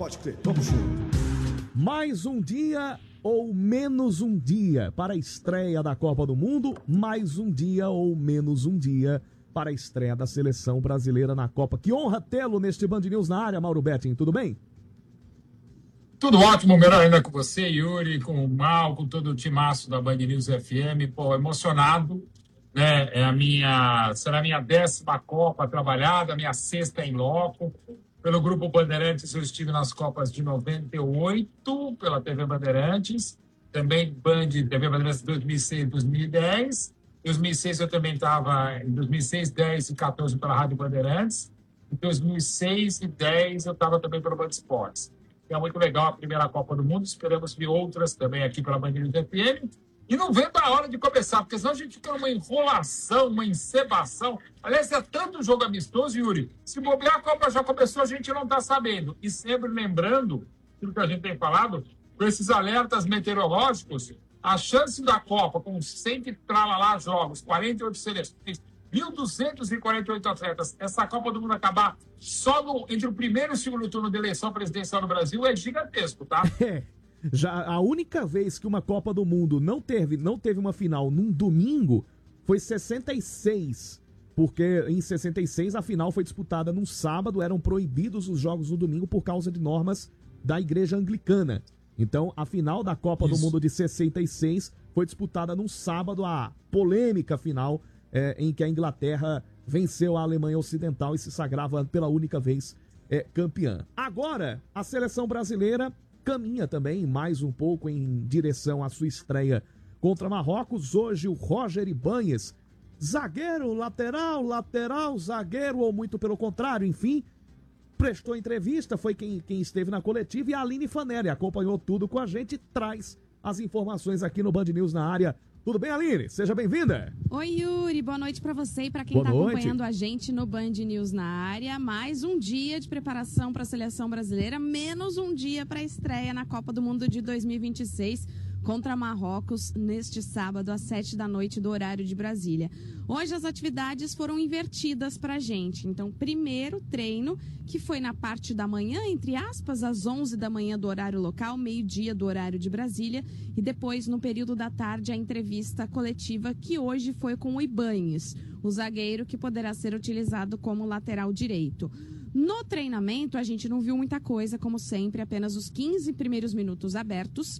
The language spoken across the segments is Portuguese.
Pode crer, vamos junto. Mais um dia ou menos um dia para a estreia da Copa do Mundo, mais um dia ou menos um dia para a estreia da seleção brasileira na Copa. Que honra tê-lo neste Band News na área, Mauro Betting, tudo bem? Tudo ótimo, melhor ainda com você, Yuri, com o Mal, com todo o timaço da Band News FM. Pô, emocionado, né? Será a minha 10ª Copa trabalhada, a minha 6ª em loco. Pelo Grupo Bandeirantes, eu estive nas Copas de 98, pela TV Bandeirantes, também TV Bandeirantes 2006 e 2010. Em 2006 eu também estava, em 2006, 10 e 14 pela Rádio Bandeirantes. Em 2006 e 10 eu estava também pelo Band Esportes. É muito legal a primeira Copa do Mundo, esperamos ver outras também aqui pela Band News FM. E não vendo a hora de começar, porque senão a gente fica numa enrolação, uma encebação. Aliás, é tanto jogo amistoso, Yuri. Se bobear, a Copa já começou, a gente não está sabendo. E sempre lembrando, aquilo que a gente tem falado, com esses alertas meteorológicos, a chance da Copa, com 100 e tralalá jogos, 48 seleções, 1.248 atletas, essa Copa do Mundo acabar só entre o primeiro e o segundo turno de eleição presidencial no Brasil é gigantesco, tá? Já a única vez que uma Copa do Mundo não teve uma final num domingo foi 66, porque em 66 a final foi disputada num sábado, eram proibidos os jogos no domingo por causa de normas da Igreja Anglicana. Então a final da Copa do Mundo de 66 foi disputada num sábado, a polêmica final em que a Inglaterra venceu a Alemanha Ocidental e se sagrava pela única vez campeã. Agora a seleção brasileira caminha também mais um pouco em direção à sua estreia contra Marrocos. Hoje o Roger Ibanhes, zagueiro, lateral, zagueiro ou muito pelo contrário, enfim, prestou entrevista, foi quem esteve na coletiva, e a Aline Fanelli acompanhou tudo com a gente e traz as informações aqui no Band News na área. Tudo bem, Aline? Seja bem-vinda. Oi, Yuri. Boa noite pra você e pra quem tá acompanhando a gente no Band News na área. Mais um dia de preparação para a seleção brasileira, menos um dia para a estreia na Copa do Mundo de 2026 contra Marrocos neste sábado às 7h do horário de Brasília. Hoje as atividades foram invertidas pra gente. Então, primeiro treino, que foi na parte da manhã, entre aspas, às 11 da manhã do horário local, meio-dia do horário de Brasília, e depois, no período da tarde, a entrevista coletiva, que hoje foi com o Ibanhes, o zagueiro que poderá ser utilizado como lateral direito. No treinamento, a gente não viu muita coisa, como sempre, apenas os 15 primeiros minutos abertos.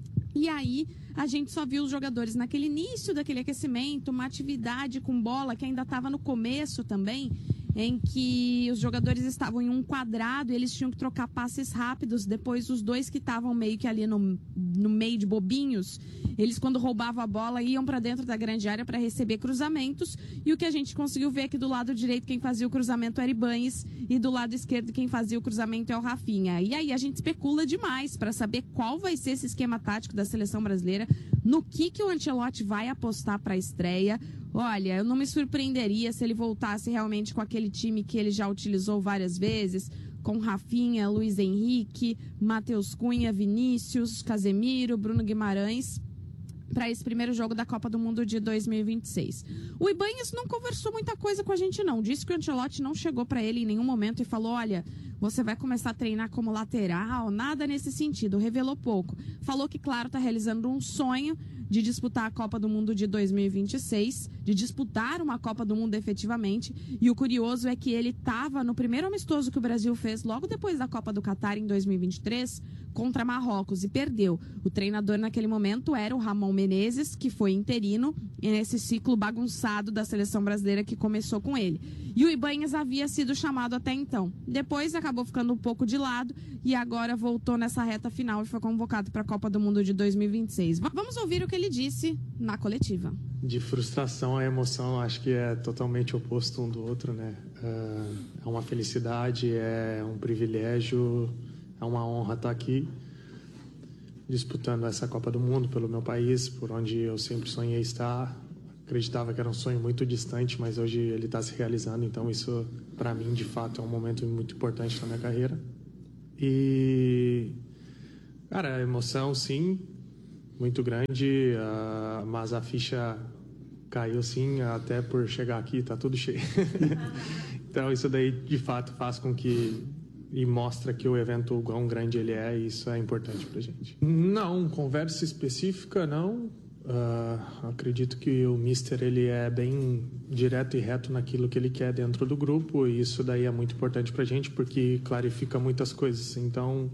E aí, a gente só viu os jogadores naquele início daquele aquecimento, uma atividade com bola que ainda estava no começo também, em que os jogadores estavam em um quadrado e eles tinham que trocar passes rápidos. Depois, os dois que estavam meio que ali no meio de bobinhos, eles, quando roubavam a bola, iam para dentro da grande área para receber cruzamentos. E o que a gente conseguiu ver é que do lado direito quem fazia o cruzamento era Ibanhes e do lado esquerdo quem fazia o cruzamento é o Rafinha. E aí a gente especula demais para saber qual vai ser esse esquema tático da seleção brasileira, no que o Ancelotti vai apostar para a estreia. Olha, eu não me surpreenderia se ele voltasse realmente com aquele time que ele já utilizou várias vezes, com Rafinha, Luiz Henrique, Matheus Cunha, Vinícius, Casemiro, Bruno Guimarães, para esse primeiro jogo da Copa do Mundo de 2026. O Ibanhes não conversou muita coisa com a gente, não. Disse que o Ancelotti não chegou para ele em nenhum momento e falou, olha, você vai começar a treinar como lateral, nada nesse sentido. Revelou pouco. Falou que, claro, está realizando um sonho de disputar a Copa do Mundo de 2026, de disputar uma Copa do Mundo efetivamente. E o curioso é que ele estava no primeiro amistoso que o Brasil fez logo depois da Copa do Catar em 2023 contra Marrocos e perdeu. O treinador naquele momento era o Ramon Menezes, que foi interino nesse ciclo bagunçado da seleção brasileira que começou com ele. E o Ibanhes havia sido chamado até então. Depois acabou ficando um pouco de lado e agora voltou nessa reta final e foi convocado para a Copa do Mundo de 2026. Vamos ouvir o que ele disse na coletiva. De frustração a emoção, acho que é totalmente oposto um do outro, né? É uma felicidade, é um privilégio, é uma honra estar aqui disputando essa Copa do Mundo pelo meu país, por onde eu sempre sonhei estar. Acreditava que era um sonho muito distante, mas hoje ele está se realizando, então isso, para mim, de fato, é um momento muito importante na minha carreira. E, cara, a emoção, sim, muito grande, mas a ficha caiu, sim, até por chegar aqui, tá tudo cheio. Então, isso daí, de fato, faz com que e mostra que o evento, o quão grande ele é, e isso é importante pra gente. Não, conversa específica não. Acredito que o Mister ele é bem direto e reto naquilo que ele quer dentro do grupo, e isso daí é muito importante pra gente porque clarifica muitas coisas. Então,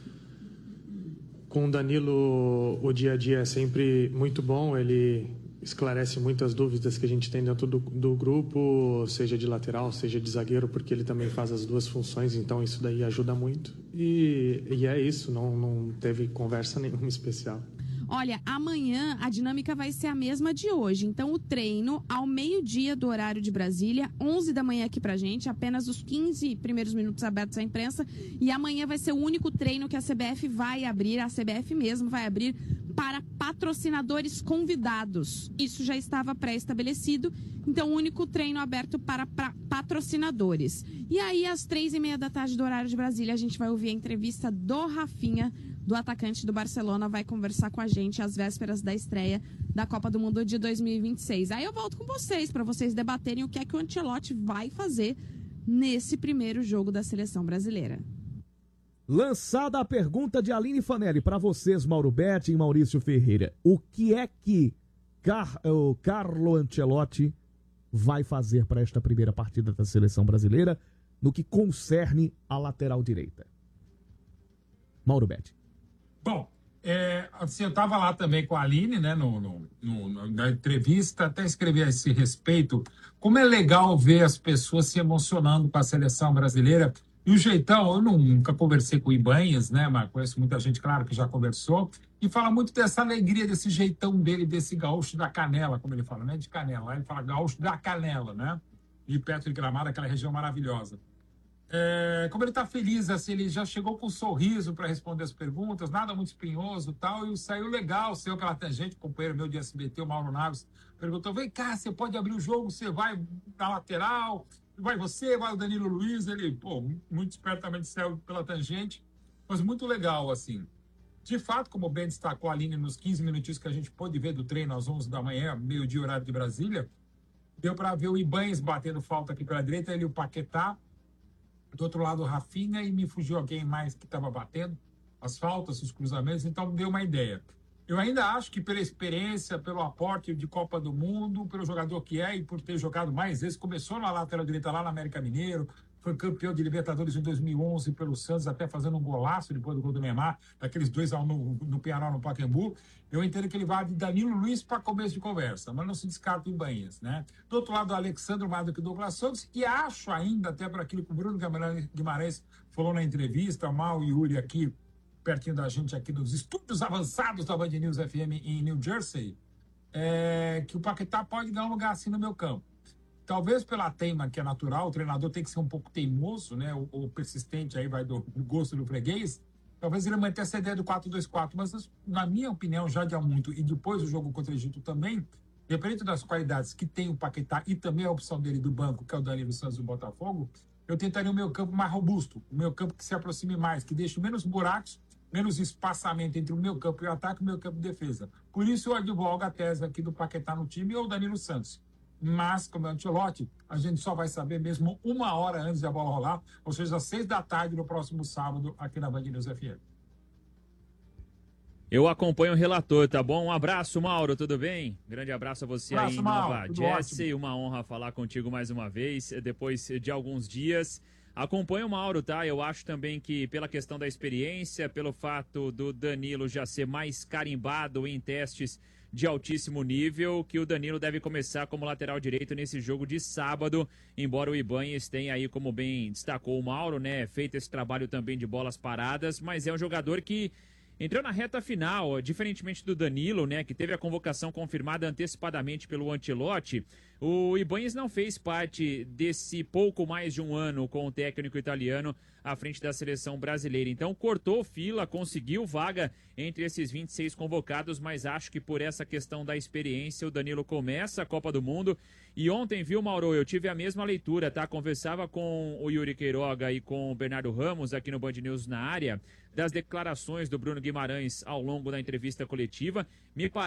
com o Danilo, o dia a dia é sempre muito bom, ele esclarece muitas dúvidas que a gente tem dentro do grupo, seja de lateral, seja de zagueiro, porque ele também faz as duas funções, então isso daí ajuda muito. E é isso, não teve conversa nenhuma especial. Olha, amanhã a dinâmica vai ser a mesma de hoje. Então, o treino ao meio-dia do horário de Brasília, 11 da manhã aqui pra gente, apenas os 15 primeiros minutos abertos à imprensa. E amanhã vai ser o único treino que a CBF vai abrir, a CBF mesmo vai abrir para patrocinadores convidados. Isso já estava pré-estabelecido, então o único treino aberto para patrocinadores. E aí, às 3h30 da tarde do horário de Brasília, a gente vai ouvir a entrevista do Rafinha, do atacante do Barcelona, vai conversar com a gente às vésperas da estreia da Copa do Mundo de 2026. Aí eu volto com vocês, para vocês debaterem o que é que o Ancelotti vai fazer nesse primeiro jogo da seleção brasileira. Lançada a pergunta de Aline Fanelli para vocês, Mauro Betti e Maurício Ferreira. O que é que o Carlo Ancelotti vai fazer para esta primeira partida da seleção brasileira no que concerne a lateral direita? Mauro Betti. Bom, assim, eu estava lá também com a Aline, né, na entrevista, até escrevi a esse respeito, como é legal ver as pessoas se emocionando com a seleção brasileira. E o jeitão, eu nunca conversei com o Ibanhas, né, mas conheço muita gente, claro, que já conversou, e fala muito dessa alegria, desse jeitão dele, desse gaúcho da canela, como ele fala, né, de canela. Lá ele fala gaúcho da canela, né, e perto de Gramado, aquela região maravilhosa. Como ele está feliz, assim, ele já chegou com um sorriso para responder as perguntas, nada muito espinhoso e tal, e saiu legal, saiu aquela tangente, companheiro meu de SBT, o Mauro Naves, perguntou, vem cá, você pode abrir o jogo, você vai na lateral, vai você, vai o Danilo Luiz, ele, muito espertamente saiu pela tangente, mas muito legal, assim. De fato, como bem destacou a Aline nos 15 minutinhos que a gente pôde ver do treino às 11 da manhã, meio-dia, horário de Brasília, deu para ver o Ibanhas batendo falta aqui pela direita, ele e o Paquetá, do outro lado o Rafinha, e me fugiu alguém mais que estava batendo as faltas, os cruzamentos, então deu uma ideia. Eu ainda acho que pela experiência, pelo aporte de Copa do Mundo, pelo jogador que é e por ter jogado mais vezes, começou na lateral direita lá na América Mineiro, foi campeão de Libertadores em 2011 pelo Santos, até fazendo um golaço depois do gol do Neymar, daqueles 2-1 no Penharol, no Pacaembu. Eu entendo que ele vai de Danilo Luiz para começo de conversa, mas não se descarta em Ibanhas, né? Do outro lado, o Alexandre mais do que o Douglas Santos, e acho ainda, até para aquilo que o Bruno Guimarães falou na entrevista, o Mal e o Yuri aqui, pertinho da gente aqui nos estúdios avançados da Band News FM em New Jersey, que o Paquetá pode ganhar um lugar assim no meu campo. Talvez pela teima que é natural, o treinador tem que ser um pouco teimoso, né? Ou persistente, aí vai do gosto do freguês. Talvez ele mantenha essa ideia do 4-2-4, mas na minha opinião, já de há muito, e depois do jogo contra o Egito também, dependendo das qualidades que tem o Paquetá e também a opção dele do banco, que é o Danilo Santos do Botafogo, eu tentaria o meu campo mais robusto, o meu campo que se aproxime mais, que deixe menos buracos, menos espaçamento entre o meu campo e o ataque e o meu campo de defesa. Por isso eu advogo a tese aqui do Paquetá no time ou o Danilo Santos. Mas, como é o Ancelotti, a gente só vai saber mesmo 1 hora antes da bola rolar, ou seja, às 6 da tarde no próximo sábado, aqui na Band News FM. Eu acompanho o relator, tá bom? Um abraço, Mauro, tudo bem? Grande abraço a você aí em Nova Jersey. Uma honra falar contigo mais uma vez, depois de alguns dias. Acompanho o Mauro, tá? Eu acho também que pela questão da experiência, pelo fato do Danilo já ser mais carimbado em testes de altíssimo nível, que o Danilo deve começar como lateral direito nesse jogo de sábado, embora o Ibanhas tenha aí, como bem destacou o Mauro, né, feito esse trabalho também de bolas paradas, mas é um jogador que entrou na reta final, diferentemente do Danilo, né, que teve a convocação confirmada antecipadamente pelo Ancelotti. O Ibanhas não fez parte desse pouco mais de um ano com o técnico italiano à frente da seleção brasileira. Então cortou fila, conseguiu vaga entre esses 26 convocados, mas acho que por essa questão da experiência o Danilo começa a Copa do Mundo. E ontem, viu, Mauro, eu tive a mesma leitura, tá? Conversava com o Yuri Queiroga e com o Bernardo Ramos aqui no Band News na área, das declarações do Bruno Guimarães ao longo da entrevista coletiva. Me